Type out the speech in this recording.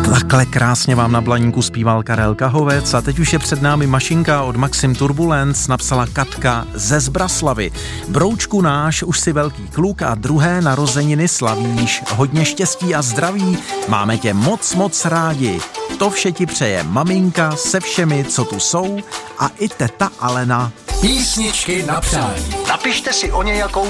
Takhle krásně vám na Blaníku zpíval Karel Kahovec a teď už je před námi mašinka od Maxim Turbulence, napsala Katka ze Zbraslavy. Broučku náš, už si velký kluk a druhé narozeniny slavíš. Hodně štěstí a zdraví, máme tě moc, moc rádi. To vše ti přeje maminka se všemi, co tu jsou, a i teta Alena. Písničky na přání. Napište si o nějakou